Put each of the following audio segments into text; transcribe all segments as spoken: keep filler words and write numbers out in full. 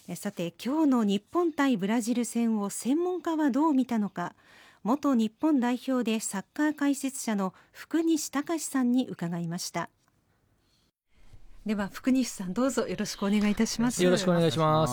さて、今日の日本対ブラジル戦を専門家はどう見たのか、元日本代表でサッカー解説者の福西崇史さんに伺いました。では福西さん、どうぞよろしくお願いいたします。 よろしくお願いします。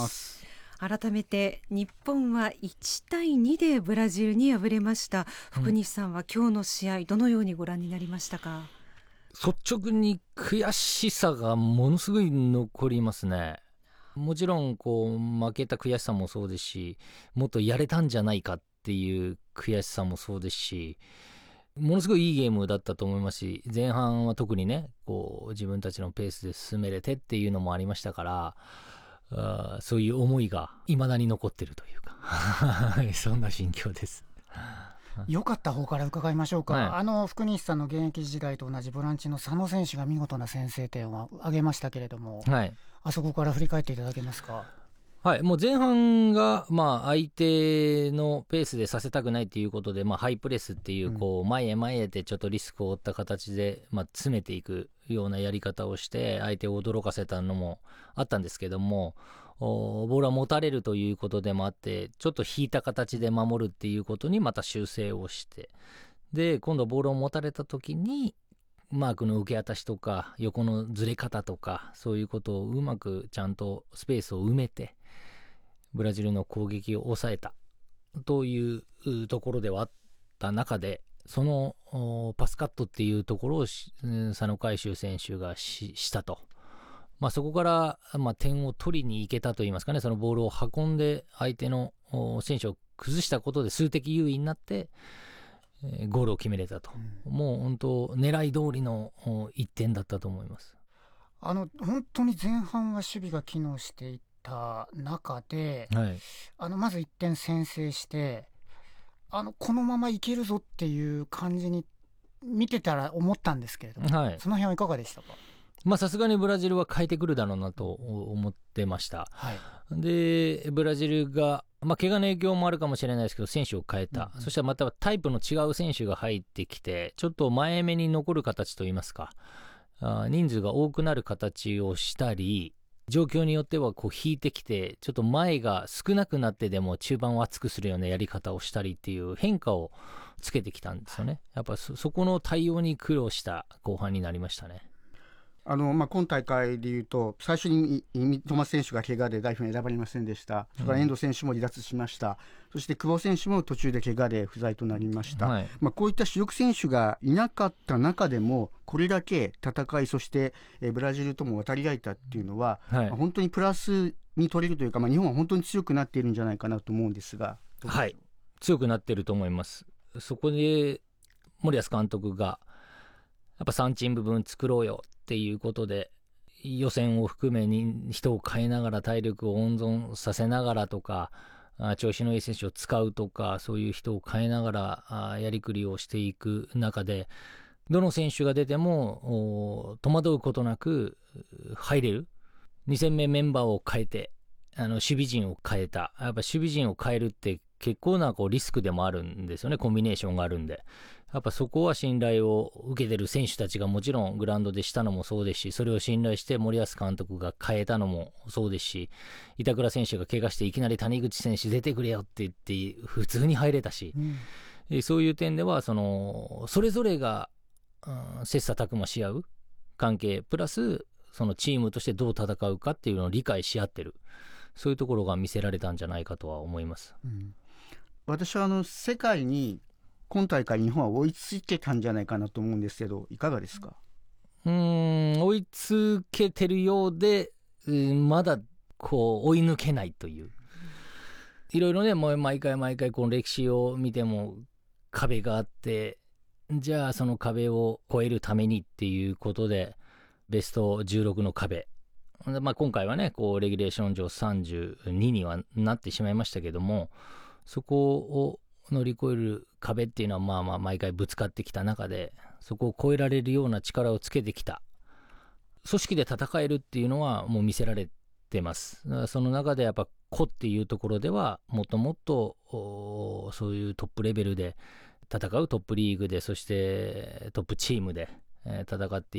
改めて日本はいちたいにでブラジルに敗れました。福西さんは今日の試合どのようにご覧になりましたか？ 率直に悔しさがものすごい残りますね。もちろんこう負けた悔しさもそうですし、もっとやれたんじゃないかっていう悔しさもそうですし、ものすごいいいゲームだったと思いますし、前半は特にねこう自分たちのペースで進めれてっていうのもありましたから、あそういう思いが未だに残ってるというかそんな心境です。 良かった方から伺いましょうか、はい、あの福西さんの現役時代と同じボランチの佐野選手が見事な先制点を挙げましたけれども、はい、あそこから振り返っていただけますか？ はい、もう前半が、まあ、相手のペースでさせたくないということで、まあ、ハイプレスっていう、こう前へ前へでちょっとリスクを負った形で、まあ、詰めていくようなやり方をして相手を驚かせたのもあったんですけども、ボールは持たれるということでもあってちょっと引いた形で守るっていうことにまた修正をして、で今度ボールを持たれた時にマークの受け渡しとか横のずれ方とかそういうことをうまくちゃんとスペースを埋めてブラジルの攻撃を抑えたというところではあった中で、そのパスカットっていうところを佐野海舟選手が し, したと、まあ、そこから、まあ、点を取りに行けたといいますかね、そのボールを運んで相手の選手を崩したことで数的優位になって、えー、ゴールを決めれたと、うん、もう本当狙い通りのいってんだったと思います。 あの本当に前半は守備が機能していた中で、はい、あのまずいってん先制してあのこのままいけるぞっていう感じに見てたら思ったんですけれども、はい、その辺はいかがでしたか？ まあさすがにブラジルは変えてくるだろうなと思ってました、はい、でブラジルが、まあ、怪我の影響もあるかもしれないですけど選手を変えた、うんうん、そしたらまたタイプの違う選手が入ってきてちょっと前目に残る形といいますか、あ人数が多くなる形をしたり、状況によってはこう引いてきてちょっと前が少なくなってでも中盤を厚くするようなやり方をしたりっていう変化をつけてきたんですよね。やっぱ そ, そこの対応に苦労した後半になりましたね。 あのまあ、今大会でいうと最初に三笘選手が怪我で代表に選ばれませんでした。それから遠藤選手も離脱しました、うん、そして久保選手も途中で怪我で不在となりました、はい、まあ、こういった主力選手がいなかった中でもこれだけ戦い、そしてえブラジルとも渡り合えたっていうのは、はい、まあ、本当にプラスに取れるというか、まあ、日本は本当に強くなっているんじゃないかなと思うんですが、 はい、強くなっていると思います。そこで森保監督がやっぱさんチーム分作ろうよっていうことで予選を含めに人を変えながら体力を温存させながらとか、調子のいい選手を使うとか、そういう人を変えながらやりくりをしていく中でどの選手が出ても戸惑うことなく入れる。に戦目メンバーを変えてあの守備陣を変えた。やっぱ守備陣を変えるって結構なこうリスクでもあるんですよね。コンビネーションがあるんで、やっぱそこは信頼を受けてる選手たちがもちろんグラウンドでしたのもそうですし、それを信頼して森保監督が変えたのもそうですし、板倉選手が怪我していきなり谷口選手出てくれよって言って普通に入れたし、うん、そういう点ではそのそれぞれが、うん、切磋琢磨し合う関係プラスそのチームとしてどう戦うかっていうのを理解し合ってる、そういうところが見せられたんじゃないかとは思います、うん、 私はあの世界に今大会日本は追いつけたんじゃないかなと思うんですけど、いかがですか？ うーん追いつけてるようで、うん、まだこう追い抜けないという、いろいろねもう毎回毎回この歴史を見ても壁があって、じゃあその壁を越えるためにっていうことでベストじゅうろくの壁、まあ、今回はねこうレギュレーション上さんじゅうににはなってしまいましたけども、そこを乗り越える壁っていうのはまあまあ毎回ぶつかってきた中で、そこを超えられるような力をつけてきた組織で戦えるっていうのはもう見せられてます。だからその中でやっぱ個っていうところではもっともっとそういうトップレベルで戦う、トップリーグでそしてトップチームで戦って